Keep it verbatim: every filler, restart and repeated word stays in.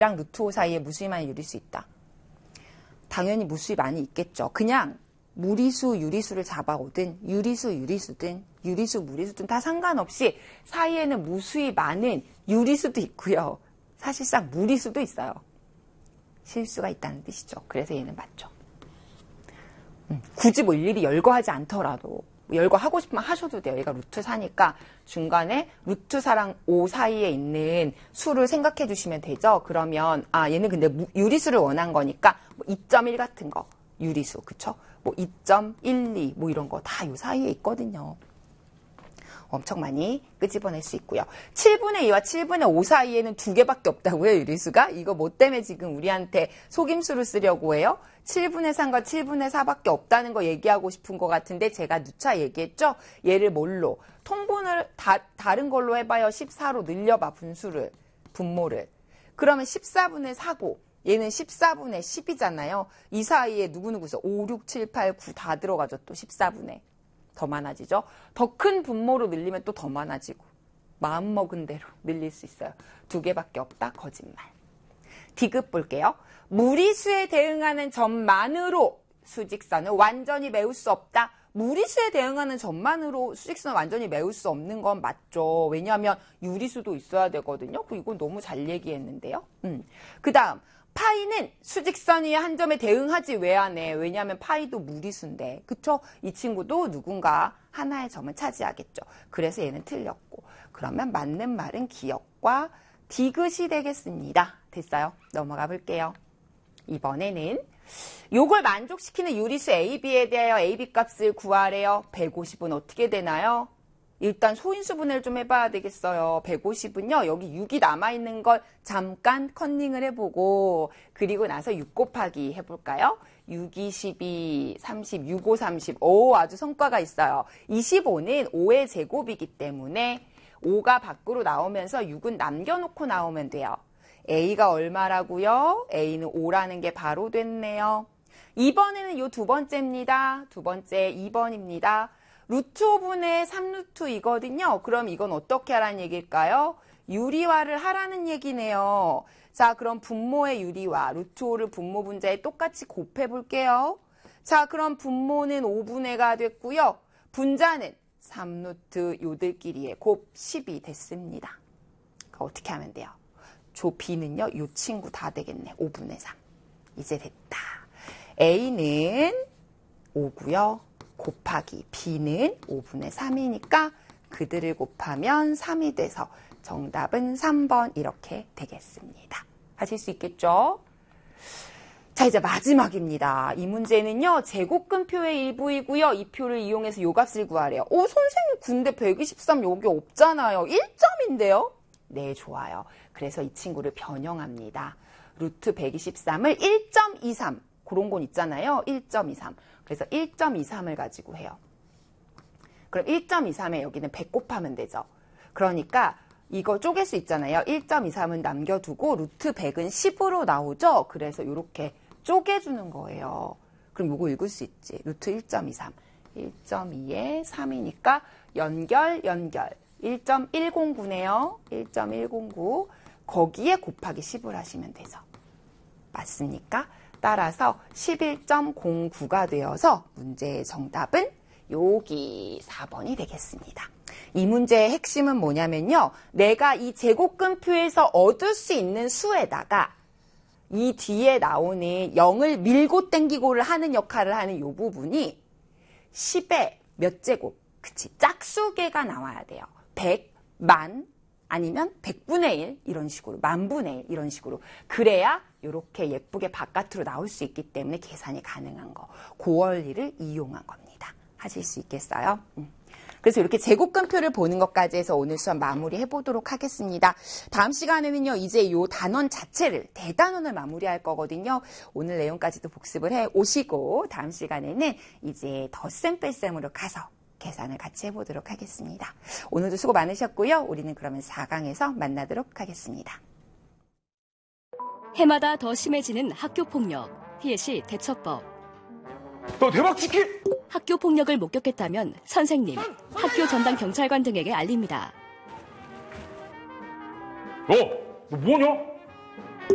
루트 오 사이에 무수히 많이 유리수 있다. 당연히 무수히 많이 있겠죠. 그냥 무리수, 유리수를 잡아오든 유리수, 유리수든 유리수, 무리수든 다 상관없이 사이에는 무수히 많은 유리수도 있고요. 사실상 무리수도 있어요. 실수가 있다는 뜻이죠. 그래서 얘는 맞죠. 음, 굳이 뭐 일일이 열거하지 않더라도 열거하고 싶으면 하셔도 돼요. 얘가 루트 사니까 중간에 루트 사랑 오 사이에 있는 수를 생각해 주시면 되죠. 그러면 아 얘는 근데 유리수를 원한 거니까 뭐 이 점 일 같은 거 유리수 그쵸? 뭐 이 점 일이 뭐 이런 거 다 요 사이에 있거든요. 엄청 많이 끄집어낼 수 있고요. 칠분의 이와 칠분의 오 사이에는 두 개밖에 없다고요, 유리수가? 이거 뭐 때문에 지금 우리한테 속임수를 쓰려고 해요? 칠분의 삼과 칠분의 사밖에 없다는 거 얘기하고 싶은 것 같은데 제가 누차 얘기했죠? 얘를 뭘로? 통분을 다, 다른 걸로 해봐요. 십사로 늘려봐, 분수를, 분모를. 그러면 십사분의 사고 얘는 십사분의 십이잖아요. 이 사이에 누구누구 있어? 오, 육, 칠, 팔, 구 다 들어가죠. 또 십사분의. 더 많아지죠. 더 큰 분모로 늘리면 또 더 많아지고 마음먹은 대로 늘릴 수 있어요. 두 개밖에 없다. 거짓말. 디귿 볼게요. 무리수에 대응하는 점만으로 수직선을 완전히 메울 수 없다. 무리수에 대응하는 점만으로 수직선을 완전히 메울 수 없는 건 맞죠. 왜냐하면 유리수도 있어야 되거든요. 이건 너무 잘 얘기했는데요. 음. 그 다음 파이는 수직선 위에 한 점에 대응하지 왜 안 해? 왜냐하면 파이도 무리수인데. 그쵸? 이 친구도 누군가 하나의 점을 차지하겠죠. 그래서 얘는 틀렸고. 그러면 맞는 말은 기역과 디귿이 되겠습니다. 됐어요? 넘어가 볼게요. 이번에는 요걸 만족시키는 유리수 A, B에 대하여 A, B 값을 구하래요. 백오십은 어떻게 되나요? 일단 소인수분해를 좀 해봐야 되겠어요. 백오십은요. 여기 육이 남아있는 걸 잠깐 컨닝을 해보고 그리고 나서 육 곱하기 해볼까요? 육, 이, 십이, 삼십, 육, 오, 삼십. 오, 아주 성과가 있어요. 이십오는 오의 제곱이기 때문에 오가 밖으로 나오면서 육은 남겨놓고 나오면 돼요. A가 얼마라고요? A는 오라는 게 바로 됐네요. 이번에는 요 두 번째입니다. 두 번째 이 번입니다. 루트 오분의 삼 루트 이거든요. 그럼 이건 어떻게 하라는 얘기일까요? 유리화를 하라는 얘기네요. 자, 그럼 분모의 유리화, 루트 오를 분모 분자에 똑같이 곱해 볼게요. 자, 그럼 분모는 오분의가 됐고요. 분자는 삼 루트 요들끼리의 곱 십이 됐습니다. 어떻게 하면 돼요? 조 B는요, 요 친구 다 되겠네. 오분의 삼. 이제 됐다. A는 오고요. 곱하기 B는 오분의 삼이니까 그들을 곱하면 삼이 돼서 정답은 삼 번 이렇게 되겠습니다. 하실 수 있겠죠? 자, 이제 마지막입니다. 이 문제는요. 제곱근표의 일부이고요. 이 표를 이용해서 요 값을 구하래요. 오, 선생님 근데 백이십삼 여기 없잖아요. 일 점인데요? 네, 좋아요. 그래서 이 친구를 변형합니다. 루트 백이십삼을 일 점 이삼 그런 건 있잖아요. 일 점 이삼. 그래서 일 점 이삼을 가지고 해요. 그럼 일 점 이삼에 여기는 백 곱하면 되죠. 그러니까 이거 쪼갤 수 있잖아요. 일 점 이삼은 남겨두고 루트 백은 십으로 나오죠. 그래서 이렇게 쪼개주는 거예요. 그럼 이거 읽을 수 있지. 루트 일 점 이삼. 일 점 이에 삼이니까 연결, 연결. 일 점 일공구네요. 일 점 일공구. 거기에 곱하기 십을 하시면 되죠. 맞습니까? 따라서 십일 점 공구가 되어서 문제의 정답은 여기 사 번이 되겠습니다. 이 문제의 핵심은 뭐냐면요. 내가 이 제곱근표에서 얻을 수 있는 수에다가 이 뒤에 나오는 영을 밀고 땡기고를 하는 역할을 하는 이 부분이 십의 몇 제곱, 그치? 짝수개가 나와야 돼요. 백, 만, 아니면 백분의 일 이런 식으로, 만분의 일 이런 식으로. 그래야 이렇게 예쁘게 바깥으로 나올 수 있기 때문에 계산이 가능한 거. 그 원리를 이용한 겁니다. 하실 수 있겠어요? 음. 그래서 이렇게 제곱근표를 보는 것까지 해서 오늘 수업 마무리해 보도록 하겠습니다. 다음 시간에는요, 이제 이 단원 자체를, 대단원을 마무리할 거거든요. 오늘 내용까지도 복습을 해 오시고, 다음 시간에는 이제 덧셈 뺄셈으로 가서 계산을 같이 해보도록 하겠습니다. 오늘도 수고 많으셨고요. 우리는 그러면 사 강에서 만나도록 하겠습니다. 해마다 더 심해지는 학교폭력, 피해 시 대처법. 너 대박 치킨! 학교 폭력을 목격했다면 선생님, 학교 전담 경찰관 등에게 알립니다. 어, 너 뭐냐?